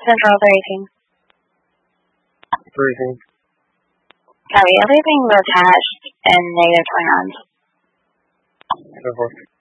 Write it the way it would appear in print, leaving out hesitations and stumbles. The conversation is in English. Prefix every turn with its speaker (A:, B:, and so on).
A: Central 13.
B: Briefing.
A: Copy. Everything attached and negative 29.
B: Go forth.